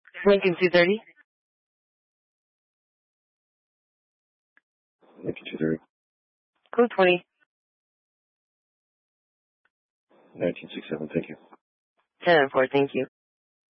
Lincoln 230. Lincoln 230. Code 20. 1967, thank you. 10-4, thank you.